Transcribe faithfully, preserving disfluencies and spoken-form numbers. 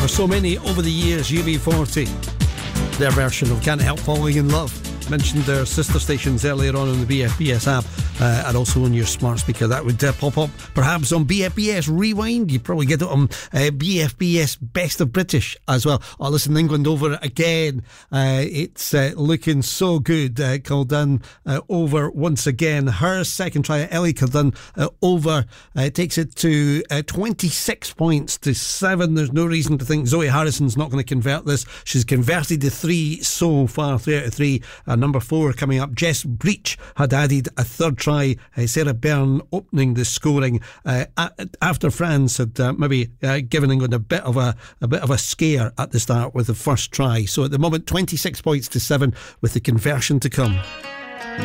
for so many over the years. U B forty, their version of Can't Help Falling in Love. Mentioned their sister stations earlier on in the B F B S app, uh, and also on your smart speaker. That would uh, pop up perhaps on B F B S Rewind. You probably get it on uh, B F B S Best of British as well. Oh, listen, England over again. Uh, it's uh, looking so good. Uh, Kildun uh, over once again. Her second try, Ellie Kildun uh, over, uh, takes it to uh, twenty-six points to seven. There's no reason to think Zoe Harrison's not going to convert this. She's converted to three so far, three out of three. Uh, number four coming up. Jess Breach had added a third try. Uh, Sarah Byrne opening the scoring uh, after France had uh, maybe uh, given England a bit of a a bit of a scare at the start with the first try. So at the moment, twenty-six points to seven with the conversion to come.